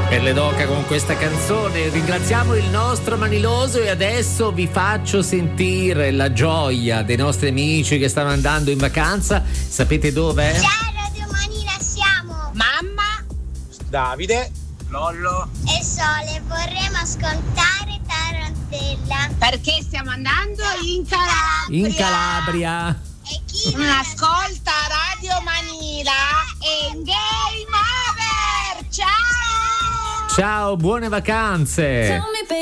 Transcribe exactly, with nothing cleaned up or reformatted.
Per le Doca con questa canzone ringraziamo il nostro Maniloso e adesso vi faccio sentire la gioia dei nostri amici che stanno andando in vacanza. Sapete dove? Ciao Radio Manila, siamo mamma, Davide, Lollo e Sole. Vorremmo ascoltare Tarantella perché stiamo andando in Calabria. In Calabria. E chi non ascolta Radio Manila e Game Over. Ciao! Ciao, buone vacanze!